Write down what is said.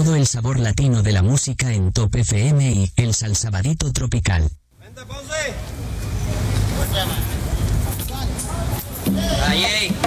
todo el sabor latino de la música en Top FM y El Salsabadito Tropical. ¡Vente, Ponce! Ahí,